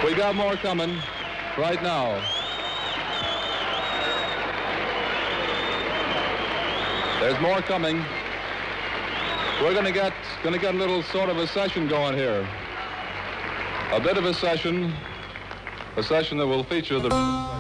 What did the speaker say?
We got more coming right now. There's more coming. We're going to get a little sort of a session going here. A bit of a session that will feature the